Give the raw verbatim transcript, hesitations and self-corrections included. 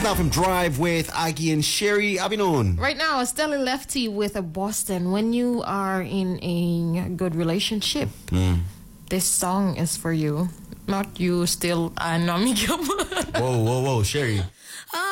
now from Drive with Aggie and Sherry. How you known? Right now, Stella Lefty with a Boston. When you are in a good relationship, mm. this song is for you. Not you still, uh, no, whoa, whoa, whoa, Sherry.